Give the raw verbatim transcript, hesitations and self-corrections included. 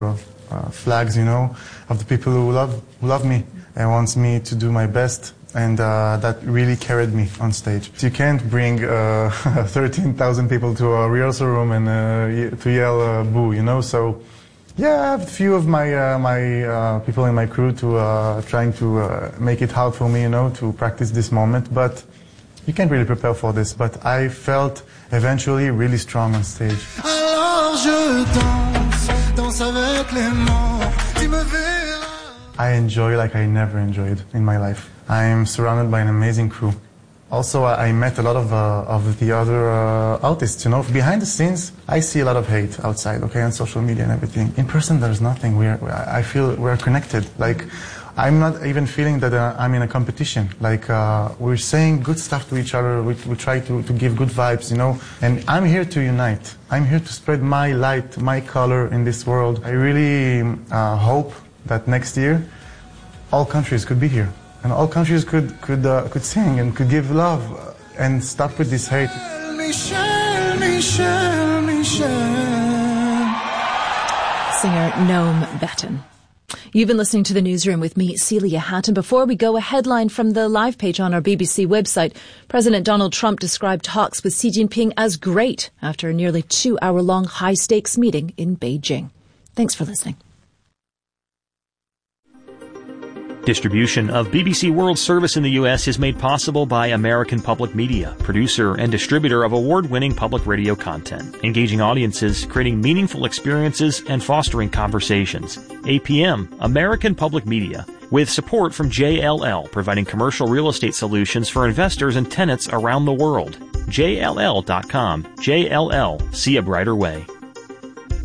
of uh, flags, you know, of the people who love who love me and wants me to do my best, and uh, that really carried me on stage. You can't bring uh, thirteen thousand people to a rehearsal room and uh, to yell uh, boo, you know. So yeah, I have a few of my uh, my uh, people in my crew to uh, trying to uh, make it hard for me, you know, to practice this moment, but you can't really prepare for this. But I felt eventually really strong on stage. Alors je danse, danse avec les morts, tu me verras. I enjoy like I never enjoyed in my life. I'm surrounded by an amazing crew. Also, I met a lot of uh, of the other uh, artists, you know. Behind the scenes, I see a lot of hate outside, okay, on social media and everything. In person, there's nothing. We're, I feel we're connected. Like, I'm not even feeling that uh, I'm in a competition. Like, uh, we're saying good stuff to each other. We, we try to, to give good vibes, you know. And I'm here to unite. I'm here to spread my light, my color in this world. I really uh, hope that next year, all countries could be here. And all countries could could uh, could sing and could give love and stop with this hate. Michel, Michel, Michel. Singer Noam Betten. You've been listening to The Newsroom with me, Celia Hatton. Before we go, a headline from the live page on our B B C website. President Donald Trump described talks with Xi Jinping as great after a nearly two-hour-long high-stakes meeting in Beijing. Thanks for listening. Distribution of B B C World Service in the U S is made possible by American Public Media, producer and distributor of award-winning public radio content, engaging audiences, creating meaningful experiences, and fostering conversations. A P M, American Public Media, with support from J L L, providing commercial real estate solutions for investors and tenants around the world. J L L dot com. J L L, see a brighter way.